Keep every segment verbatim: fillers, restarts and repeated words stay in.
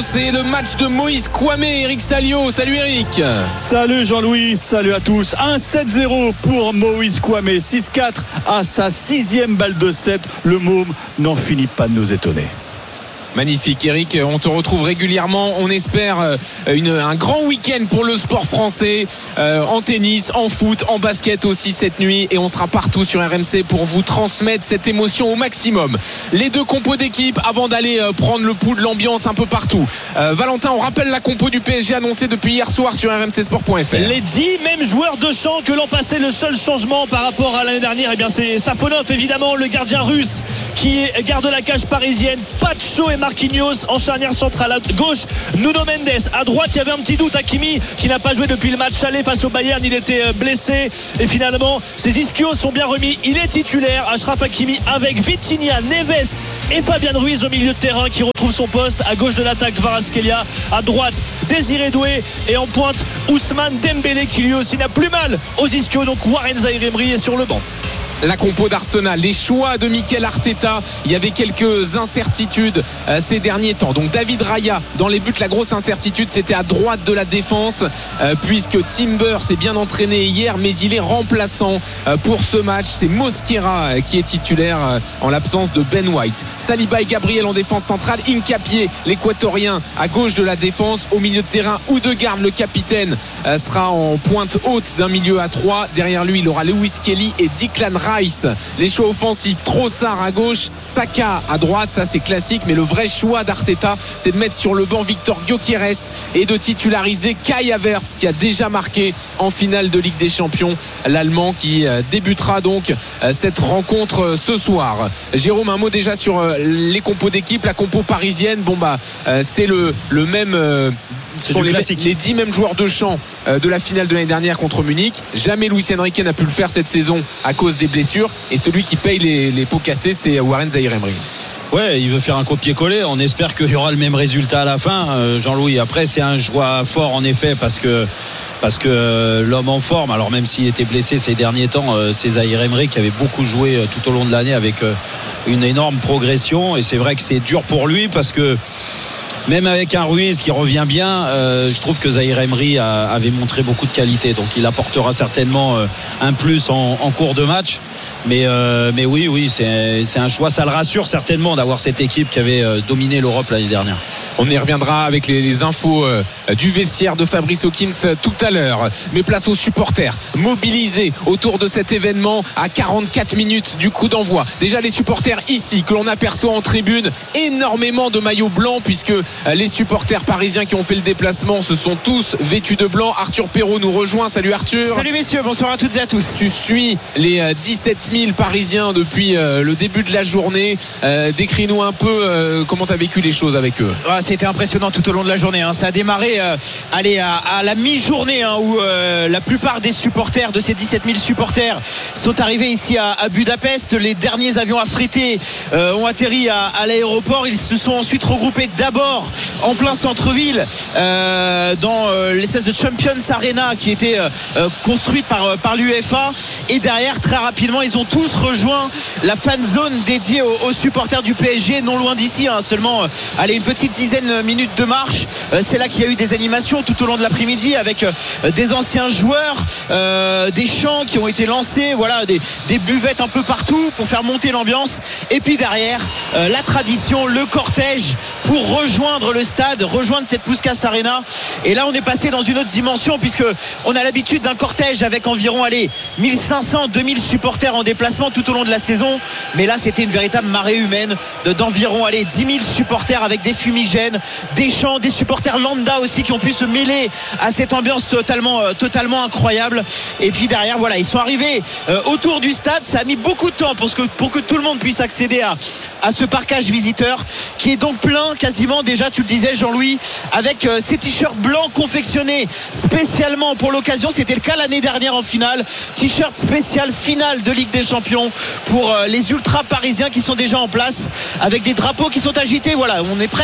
c'est le match de Moïse Kouamé. Eric Salio, salut Eric. Salut Jean-Louis, salut à tous. un sept zéro pour Moïse Kouamé, six quatre à sa sixième balle de sept. Le môme n'en finit pas de nous étonner. Magnifique Eric, on te retrouve régulièrement, on espère une, un grand week-end pour le sport français, euh, en tennis, en foot, en basket aussi cette nuit, et on sera partout sur R M C pour vous transmettre cette émotion au maximum. Les deux compos d'équipe avant d'aller euh, prendre le pouls de l'ambiance un peu partout. euh, Valentin, on rappelle la compo du P S G annoncée depuis hier soir sur R M C sport point F R. Les dix mêmes joueurs de champ que l'an passé. Le seul changement par rapport à l'année dernière, eh bien c'est Safonov évidemment, le gardien russe qui garde la cage parisienne. Pacho et Marquinhos en charnière centrale. À gauche, Nuno Mendes. À droite, il y avait un petit doute. Hakimi qui n'a pas joué depuis le match aller face au Bayern. Il était blessé. Et finalement, ses ischios sont bien remis. Il est titulaire. Achraf Hakimi avec Vitinha, Neves et Fabian Ruiz au milieu de terrain qui retrouve son poste. À gauche de l'attaque, Kvaratskhelia. À droite, Désiré Doué. Et en pointe, Ousmane Dembélé qui lui aussi n'a plus mal aux ischios. Donc Warren Zaïre-Emery est sur le banc. La compo d'Arsenal, les choix de Mikel Arteta, il y avait quelques incertitudes euh, ces derniers temps. Donc David Raya dans les buts, la grosse incertitude c'était à droite de la défense, euh, puisque Timber s'est bien entraîné hier, mais il est remplaçant euh, pour ce match. C'est Mosquera euh, qui est titulaire euh, en l'absence de Ben White. Saliba et Gabriel en défense centrale, Hincapié l'équatorien à gauche de la défense. Au milieu de terrain, Odegaard le capitaine euh, sera en pointe haute d'un milieu à trois. Derrière lui il aura Lewis Kelly et Declan Rice. Les choix offensifs, Trossard à gauche, Saka à droite, ça c'est classique, mais le vrai choix d'Arteta c'est de mettre sur le banc Victor Gyökeres et de titulariser Kai Havertz qui a déjà marqué en finale de Ligue des Champions, l'Allemand qui débutera donc cette rencontre ce soir. Jérôme, un mot déjà sur les compos d'équipe, la compo parisienne. Bon bah c'est le, le même euh, ce sont les, les dix mêmes joueurs de champ euh, de la finale de l'année dernière contre Munich. Jamais Luis Enrique n'a pu le faire cette saison à cause des blessures, et celui qui paye les, les pots cassés c'est Warren Zaïre-Emery. Ouais, il veut faire un copier-coller. On espère qu'il y aura le même résultat à la fin, euh, Jean-Louis. Après, c'est un choix fort en effet, parce que parce que euh, l'homme en forme, alors même s'il était blessé ces derniers temps, euh, c'est Zaïre-Emery qui avait beaucoup joué euh, tout au long de l'année avec euh, une énorme progression, et c'est vrai que c'est dur pour lui parce que même avec un Ruiz qui revient bien, euh, je trouve que Zaïre-Emery a, avait montré beaucoup de qualité, donc il apportera certainement euh, un plus en, en cours de match. Mais, euh, mais oui, oui, c'est, c'est un choix. Ça le rassure certainement d'avoir cette équipe qui avait euh, dominé l'Europe l'année dernière. On y reviendra avec les, les infos euh, du vestiaire de Fabrice Hawkins euh, tout à l'heure. Mais place aux supporters mobilisés autour de cet événement à quarante-quatre minutes du coup d'envoi. Déjà les supporters ici que l'on aperçoit en tribune, énormément de maillots blancs, puisque euh, les supporters parisiens qui ont fait le déplacement se sont tous vêtus de blanc. Arthur Perrault nous rejoint. Salut Arthur. Salut messieurs, bonsoir à toutes et à tous. Tu suis les euh, dix-sept mille Parisiens depuis euh, le début de la journée. Euh, décris-nous un peu euh, comment tu as vécu les choses avec eux. Ah, c'était impressionnant tout au long de la journée, hein. Ça a démarré euh, allez, à, à la mi-journée, hein, où euh, la plupart des supporters, de ces dix-sept mille supporters, sont arrivés ici à, à Budapest. Les derniers avions affrétés euh, ont atterri à, à l'aéroport. Ils se sont ensuite regroupés d'abord en plein centre-ville, euh, dans euh, l'espèce de Champions Arena qui était euh, construite par, par l'U E F A, et derrière très rapidement ils ont tous rejoint la fan zone dédiée aux, aux supporters du P S G, non loin d'ici, hein, seulement euh, allez, une petite dizaine de minutes de marche. euh, c'est là qu'il y a eu des animations tout au long de l'après-midi avec euh, des anciens joueurs, euh, des chants qui ont été lancés, voilà, des, des buvettes un peu partout pour faire monter l'ambiance, et puis derrière euh, la tradition, le cortège pour rejoindre le stade, rejoindre cette Puskás Arena. Et là on est passé dans une autre dimension, puisque on a l'habitude d'un cortège avec environ allez, mille cinq cents deux mille supporters en déplacement tout au long de la saison, mais là c'était une véritable marée humaine de, d'environ allez, dix mille supporters avec des fumigènes, des chants, des supporters lambda aussi qui ont pu se mêler à cette ambiance totalement, euh, totalement incroyable. Et puis derrière voilà, ils sont arrivés euh, autour du stade. Ça a mis beaucoup de temps pour que, pour que tout le monde puisse accéder à, à ce parcage visiteur qui est donc plein quasiment, déjà tu le disais Jean-Louis, avec euh, ces t-shirts blancs confectionnés spécialement pour l'occasion. C'était le cas l'année dernière en finale, t-shirt spécial finale de Ligue des Champions pour euh, les ultras parisiens qui sont déjà en place, avec des drapeaux qui sont agités. Voilà, on est presque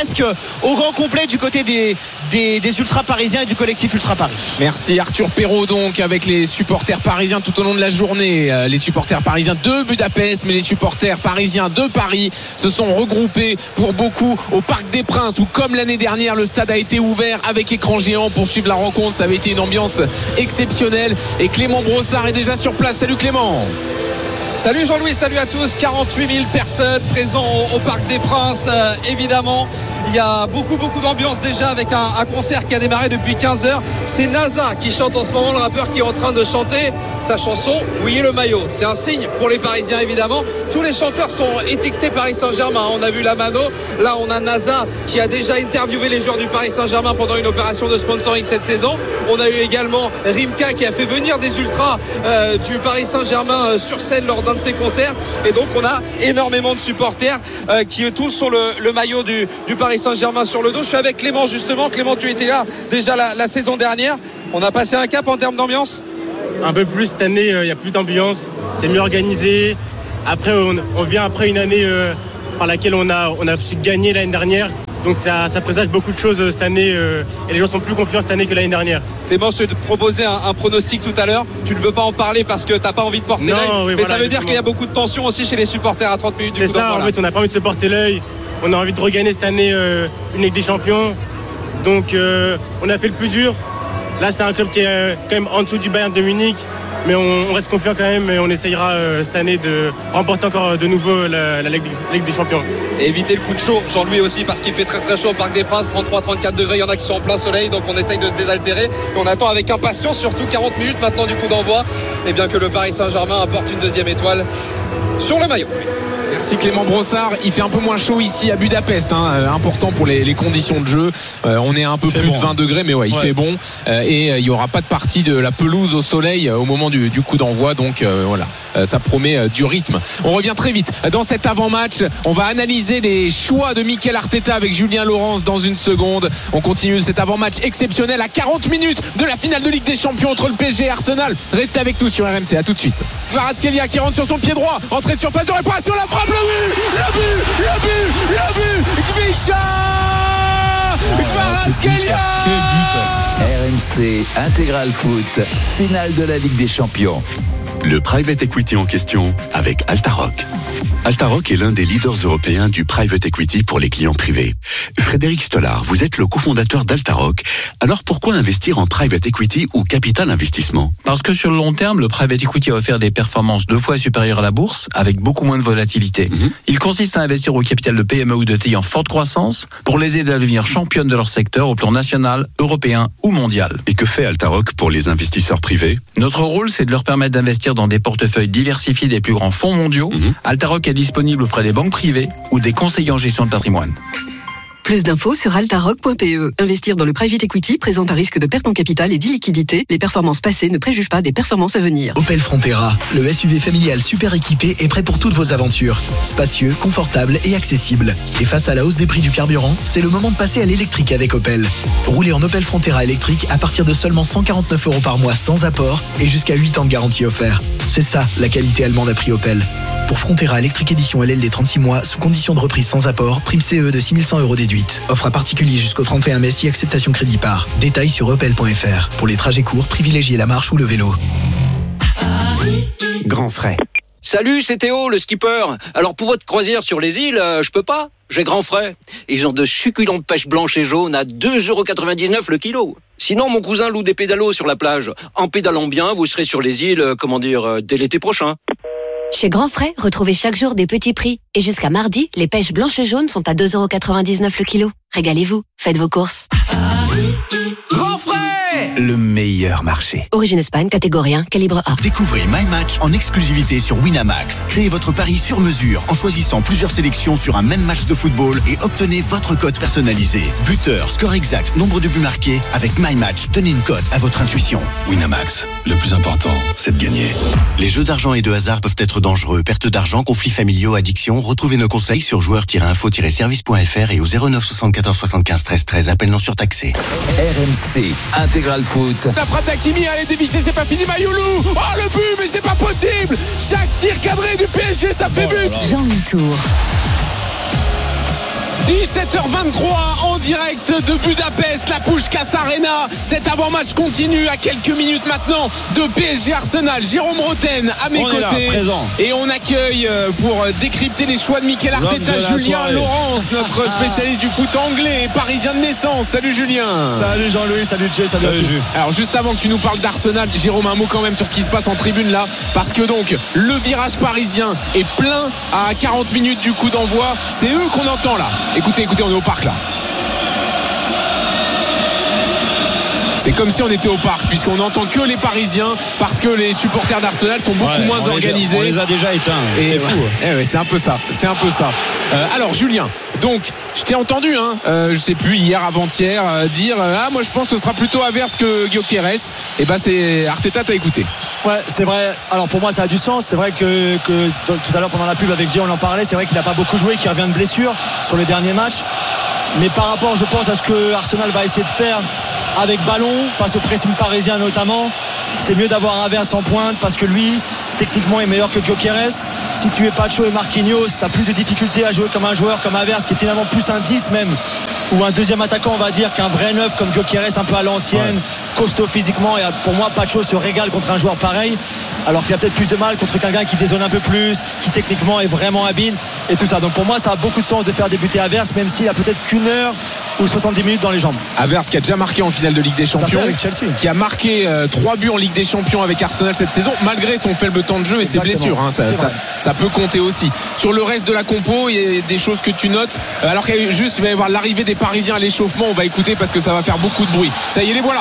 au grand complet du côté des, des, des ultras parisiens et du collectif Ultra Paris. Merci Arthur Perrault, donc avec les supporters parisiens tout au long de la journée. Euh, les supporters parisiens de Budapest, mais les supporters parisiens de Paris se sont regroupés pour beaucoup au Parc des Princes, où comme l'année dernière le stade a été ouvert avec écran géant pour suivre la rencontre. Ça avait été une ambiance exceptionnelle, et Clément Brossard est déjà sur place. Salut Clément. Salut Jean-Louis, salut à tous. quarante-huit mille personnes présentes au, au Parc des Princes, euh, évidemment. Il y a beaucoup beaucoup d'ambiance déjà avec un, un concert qui a démarré depuis quinze heures. C'est NASA qui chante en ce moment, le rappeur qui est en train de chanter sa chanson Ouillez le maillot. C'est un signe pour les Parisiens évidemment. Tous les chanteurs sont étiquetés Paris Saint-Germain. On a vu la Mano, là on a NASA qui a déjà interviewé les joueurs du Paris Saint-Germain pendant une opération de sponsoring cette saison. On a eu également Rimka qui a fait venir des ultras euh, du Paris Saint-Germain euh, sur scène lors d'un de ses concerts. Et donc on a énormément de supporters euh, qui tous sont le, le maillot du, du Paris Saint-Germain sur le dos. Je suis avec Clément justement. Clément, tu étais là déjà la, la saison dernière. On a passé un cap en termes d'ambiance? Un peu plus cette année, il euh, y a plus d'ambiance, c'est mieux organisé. Après on, on vient après une année euh, par laquelle on a, on a su gagner l'année dernière. Donc ça, ça présage beaucoup de choses euh, cette année euh, et les gens sont plus confiants cette année que l'année dernière. Clément, je te proposais un, un pronostic tout à l'heure. Tu ne veux pas en parler parce que tu n'as pas envie de porter non, l'œil. Oui, mais voilà, ça veut dire qu'il y a beaucoup de tension aussi chez les supporters à trente minutes du C'est coup ça, en fait on n'a pas envie de se porter l'œil. On a envie de regagner cette année euh, une Ligue des Champions. Donc euh, on a fait le plus dur. Là c'est un club qui est euh, quand même en dessous du Bayern de Munich. Mais on, on reste confiant quand même et on essayera euh, cette année de remporter encore de nouveau la, la Ligue, des, Ligue des Champions. Et éviter le coup de chaud, Jean-Louis aussi, parce qu'il fait très très chaud au Parc des Princes, trente-trois trente-quatre degrés, il y en a qui sont en plein soleil, donc on essaye de se désaltérer. Et on attend avec impatience, surtout quarante minutes maintenant du coup d'envoi, et bien que le Paris Saint-Germain apporte une deuxième étoile sur le maillot. Merci Clément Brossard. Il fait un peu moins chaud ici à Budapest, hein. euh, important pour les, les conditions de jeu. Euh, on est à un peu plus bon, de vingt degrés, mais ouais, il ouais. fait bon. Euh, et euh, il n'y aura pas de partie de la pelouse au soleil euh, au moment du, du coup d'envoi. Donc euh, voilà, euh, ça promet euh, du rythme. On revient très vite dans cet avant-match. On va analyser les choix de Mikel Arteta avec Julien Laurens dans une seconde. On continue cet avant-match exceptionnel à quarante minutes de la finale de Ligue des Champions entre le P S G et Arsenal. Restez avec nous sur R M C, à tout de suite. Kvaratskhelia qui rentre sur son pied droit, entrée de surface de réparation, la frappe, le but, le but, le but, le but, Kvicha, Kvaratskhelia. R M C Intégral Foot, finale de la Ligue des Champions. Le private equity en question avec Altaroc. Altaroc est l'un des leaders européens du private equity pour les clients privés. Frédéric Stollard, vous êtes le cofondateur d'Altaroc. Alors pourquoi investir en private equity ou capital investissement? Parce que sur le long terme, le private equity offre des performances deux fois supérieures à la bourse, avec beaucoup moins de volatilité. Mmh. Il consiste à investir au capital de P M E ou de T I en forte croissance pour les aider à devenir championnes de leur secteur au plan national, européen ou mondial. Et que fait Altaroc pour les investisseurs privés? Notre rôle, c'est de leur permettre d'investir dans des portefeuilles diversifiés des plus grands fonds mondiaux. Mmh. Altaroc est disponible auprès des banques privées ou des conseillers en gestion de patrimoine. Plus d'infos sur altaroc point p e. Investir dans le private equity présente un risque de perte en capital et d'illiquidité. Les performances passées ne préjugent pas des performances à venir. Opel Frontera, le S U V familial super équipé est prêt pour toutes vos aventures. Spacieux, confortable et accessible. Et face à la hausse des prix du carburant, c'est le moment de passer à l'électrique avec Opel. Roulez en Opel Frontera électrique à partir de seulement cent quarante-neuf euros par mois sans apport et jusqu'à huit ans de garantie offert. C'est ça, la qualité allemande à prix Opel. Pour Frontera électrique édition L L D trente-six mois, sous condition de reprise sans apport, prime C E de six mille cent euros déduite. Offre à particulier jusqu'au trente et un mai si acceptation crédit par. Détails sur opel point f r. Pour les trajets courts, privilégiez la marche ou le vélo. Grand frais. Salut, c'est Théo, le skipper. Alors pour votre croisière sur les îles, euh, je peux pas. J'ai grand frais. Ils ont de succulentes pêches blanches et jaunes à deux euros quatre-vingt-dix-neuf le kilo. Sinon, mon cousin loue des pédalos sur la plage. En pédalant bien, vous serez sur les îles, euh, comment dire, euh, dès l'été prochain. Chez Grand Frais, retrouvez chaque jour des petits prix. Et jusqu'à mardi, les pêches blanches et jaunes sont à deux euros quatre-vingt-dix-neuf le kilo. Régalez-vous, faites vos courses. Grand Frais, le meilleur marché. Origine Espagne, catégorie un, calibre A. Découvrez My Match en exclusivité sur Winamax. Créez votre pari sur mesure en choisissant plusieurs sélections sur un même match de football et obtenez votre cote personnalisée. Buteur, score exact, nombre de buts marqués. Avec My Match, donnez une cote à votre intuition. Winamax, le plus important, c'est de gagner. Les jeux d'argent et de hasard peuvent être dangereux. Perte d'argent, conflits familiaux, addiction. Retrouvez nos conseils sur joueurs tiret info tiret service point f r et au zéro neuf soixante-quatorze soixante-quinze treize treize. Appel non surtaxé. R M C Intégral Foot. La frappe d'Hakimi, elle est dévissée, c'est pas fini. Mayoulou, oh le but, mais c'est pas possible. Chaque tir cadré du P S G, ça fait but. Jean-Louis Tour. dix-sept heures vingt-trois en direct de Budapest, la Puskás Arena. Cet avant-match continue à quelques minutes maintenant de P S G Arsenal. Jérôme Roten à mes on côtés. Là, et on accueille pour décrypter les choix de Mikel Arteta Julien Laurence, notre spécialiste du foot anglais et parisien de naissance. Salut Julien. Salut Jean-Louis, salut Jay, salut, salut à tous. Jules. Alors juste avant que tu nous parles d'Arsenal, Jérôme, un mot quand même sur ce qui se passe en tribune là, parce que donc le virage parisien est plein à quarante minutes du coup d'envoi. C'est eux qu'on entend là. Écoutez, écoutez, on est au parc là. C'est comme si on était au parc, puisqu'on n'entend que les Parisiens, parce que les supporters d'Arsenal sont beaucoup ouais, moins on organisés. Les, on les a déjà éteints. Et c'est fou. Ouais, ouais, c'est un peu ça. C'est un peu ça. Euh, alors Julien, donc je t'ai entendu, hein, euh, je sais plus hier, avant-hier, euh, dire euh, ah moi je pense que ce sera plutôt Havertz que Gyökeres. Et bah c'est Arteta, t'as écouté. Ouais, c'est vrai. Alors pour moi ça a du sens. C'est vrai que, que tout à l'heure pendant la pub avec Jay on en parlait. C'est vrai qu'il n'a pas beaucoup joué, qu'il revient de blessure sur les derniers matchs. Mais par rapport, je pense, à ce que Arsenal va essayer de faire avec ballon, face au pressing parisien notamment, c'est mieux d'avoir Havertz en pointe parce que lui, techniquement, est meilleur que Gyökeres. Si tu es Pacho et Marquinhos, tu as plus de difficultés à jouer comme un joueur comme Havertz, qui est finalement plus un dix même, ou un deuxième attaquant, on va dire, qu'un vrai neuf comme Gyökeres, un peu à l'ancienne, ouais. Costaud physiquement. Et pour moi, Pacho se régale contre un joueur pareil, alors qu'il a peut-être plus de mal contre quelqu'un qui dézone un peu plus, qui techniquement est vraiment habile et tout ça. Donc pour moi, ça a beaucoup de sens de faire débuter Havertz, même s'il a peut-être qu'une heure ou soixante-dix minutes dans les jambes. Havertz qui a déjà marqué en finale de Ligue des Champions, avec Chelsea, qui a marqué euh, trois buts en Ligue des Champions avec Arsenal cette saison, malgré son faible temps de jeu et Exactement. ses blessures. Hein, ça, ça, ça peut compter aussi. Sur le reste de la compo, il y a des choses que tu notes. Euh, alors qu'il y a juste, il va y avoir l'arrivée des Parisiens à l'échauffement. On va écouter parce que ça va faire beaucoup de bruit. Ça y est, les voilà.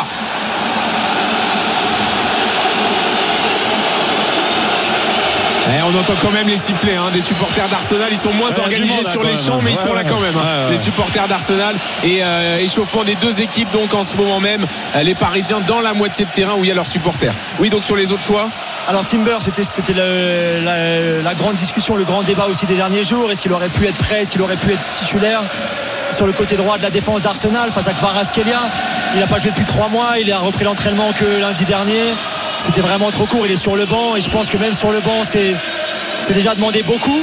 Et on entend quand même les sifflets hein, des supporters d'Arsenal. Ils sont moins ouais, organisés sur les champs, mais ils ouais, sont là quand même. Ouais, hein, ouais. Les supporters d'Arsenal. Et euh, échauffement des deux équipes, donc en ce moment même, les Parisiens dans la moitié de terrain où il y a leurs supporters. Oui, donc sur les autres choix. Alors Timber, c'était, c'était le, la, la grande discussion, le grand débat aussi des derniers jours. Est-ce qu'il aurait pu être prêt? Est-ce qu'il aurait pu être titulaire sur le côté droit de la défense d'Arsenal face à Kvaratskhelia? Il n'a pas joué depuis trois mois. Il a repris l'entraînement que lundi dernier. C'était vraiment trop court. Il est sur le banc et je pense que même sur le banc, c'est, c'est déjà demandé beaucoup.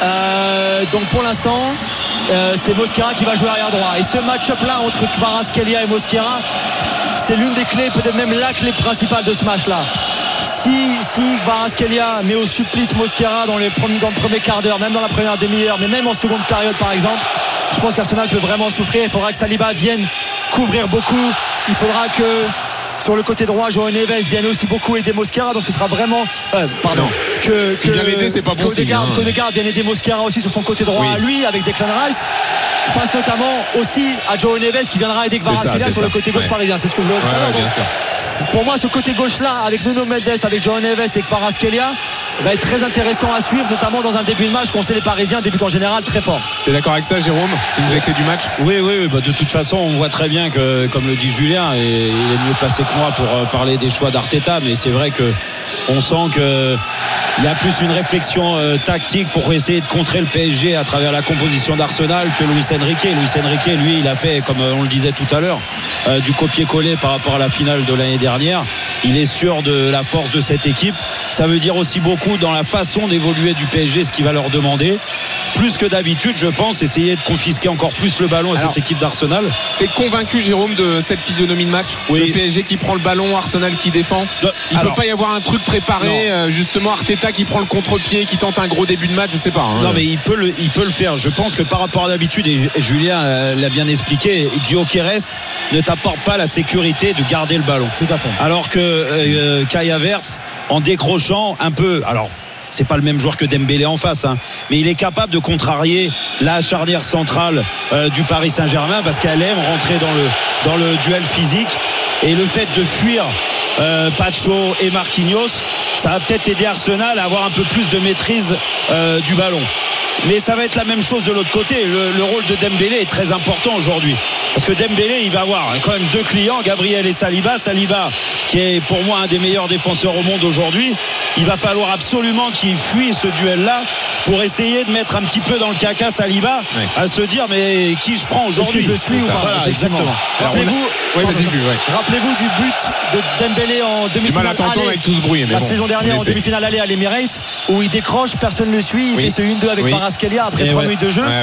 Euh, donc pour l'instant, euh, c'est Mosquera qui va jouer arrière droit. Et ce match-up-là entre Kvaratskhelia et Mosquera, c'est l'une des clés, peut-être même la clé principale de ce match-là. Si, si Kvaratskhelia met au supplice Mosquera dans, les premiers, dans le premier quart d'heure, même dans la première demi-heure, mais même en seconde période par exemple, je pense qu'Arsenal peut vraiment souffrir. Il faudra que Saliba vienne couvrir beaucoup. Il faudra que sur le côté droit, João Neves vienne aussi beaucoup aider Mosquera. Donc ce sera vraiment euh, pardon non. que, si que vient l'aider, c'est pas bon signe, hein. Odegaard vienne aider Mosquera aussi sur son côté droit oui. à lui avec Declan Rice, face notamment aussi à João Neves qui viendra aider Kvaratskhelia sur ça. le côté gauche ouais. parisien. C'est ce que je veux dire ouais, tout à l'heure. Pour moi, ce côté gauche-là, avec Nuno Mendes, avec João Neves et Kvaratskhelia, va être très intéressant à suivre, notamment dans un début de match qu'on sait les Parisiens débutent en général très fort. T'es d'accord avec ça, Jérôme? C'est une des clés du match? Oui, oui, oui bah de toute façon, on voit très bien que, comme le dit Julien, et il est mieux placé que moi pour parler des choix d'Arteta, mais c'est vrai que on sent que il y a plus une réflexion euh, tactique pour essayer de contrer le P S G à travers la composition d'Arsenal que Luis Enrique. Luis Enrique, lui, il a fait, comme on le disait tout à l'heure, euh, du copier-coller par rapport à la finale de l'année dernière. Il est sûr de la force de cette équipe. Ça veut dire aussi beaucoup dans la façon d'évoluer du P S G, ce qu'il va leur demander. Plus que d'habitude, je pense, essayer de confisquer encore plus le ballon à Alors, cette équipe d'Arsenal. T'es convaincu, Jérôme, de cette physionomie de match? Oui. Le P S G qui prend le ballon, Arsenal qui défend. Il ne peut pas y avoir un truc préparé, euh, justement Arteta qui prend le contre-pied, qui tente un gros début de match, je sais pas. Hein. Non, mais il peut, le, il peut le faire. Je pense que par rapport à d'habitude, et Julien euh, l'a bien expliqué, Gyökeres ne t'apporte pas la sécurité de garder le ballon. Tout à fait. Alors que euh, Kai Havertz, en décrochant un peu, alors c'est pas le même joueur que Dembélé en face hein, mais il est capable de contrarier la charnière centrale euh, du Paris Saint-Germain parce qu'elle aime rentrer dans le, dans le duel physique, et le fait de fuir euh, Pacho et Marquinhos, ça va peut-être aider Arsenal à avoir un peu plus de maîtrise euh, du ballon. Mais ça va être la même chose de l'autre côté. Le, le rôle de Dembélé est très important aujourd'hui, parce que Dembélé, il va avoir quand même deux clients, Gabriel et Saliba. Saliba qui est pour moi un des meilleurs défenseurs au monde aujourd'hui. Il va falloir absolument qu'il fuit ce duel-là pour essayer de mettre un petit peu dans le caca Saliba, oui. à se dire mais qui je prends aujourd'hui? Est-ce que je le suis ou pas? Voilà, exactement. Rappelez-vous, a... oui, ouais. rappelez-vous du but de Dembélé en demi-finale aller, avec tout ce bruit, mais la bon, saison dernière en demi-finale aller à l'Emirates, où il décroche, personne ne le suit, il oui. fait ce un deux avec oui. Kvaratskhelia après trois minutes de jeu. Ouais, ouais.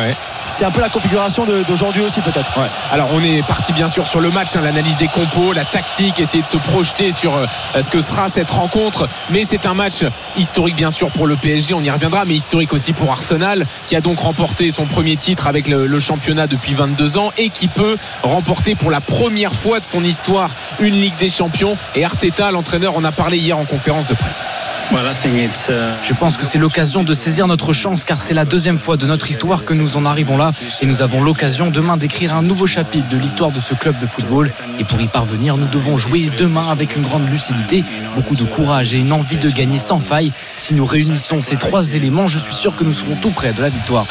c'est un peu la configuration de, d'aujourd'hui aussi peut-être. Ouais. Alors on est parti bien sûr sur le match, hein, l'analyse des compos, la tactique, essayer de se projeter sur euh, ce que sera cette rencontre, mais c'est un match historique bien sûr pour le P S G, on y reviendra, mais historique aussi pour Arsenal qui a donc remporté son premier titre avec le, le championnat depuis vingt-deux ans et qui peut remporter pour la première fois de son histoire une Ligue des Champions. Et Arteta, l'entraîneur, en a parlé hier en conférence de presse. Je pense que c'est l'occasion de saisir notre chance car c'est la deuxième fois de notre histoire que nous en arrivons là et nous avons l'occasion demain d'écrire un nouveau chapitre de l'histoire de ce club de football et pour y parvenir nous devons jouer demain avec une grande lucidité, beaucoup de courage et une envie de gagner sans faille. Si nous réunissons ces trois éléments, je suis sûr que nous serons tout près de la victoire.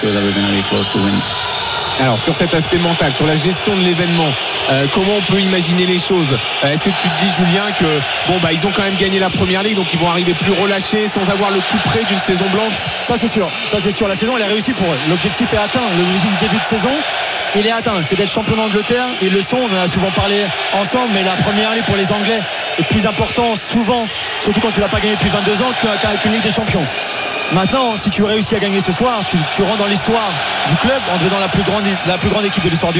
Alors sur cet aspect mental, sur la gestion de l'événement, euh, comment on peut imaginer les choses? euh, Est-ce que tu te dis, Julien, que bon bah ils ont quand même gagné la première ligue, donc ils vont arriver plus relâchés, sans avoir le coup près d'une saison blanche? Ça c'est sûr, ça c'est sûr. La saison elle est réussie pour eux. L'objectif est atteint. L'objectif du début de saison, il est atteint. C'était d'être champion d'Angleterre. Ils le sont. On en a souvent parlé ensemble, mais la première ligue pour les Anglais est plus important souvent, surtout quand tu l'as pas gagné depuis vingt-deux ans, qu'une Ligue des Champions. Maintenant, si tu réussis à gagner ce soir, tu, tu rentres dans l'histoire du club en devenant la plus grande, la plus grande équipe de l'histoire du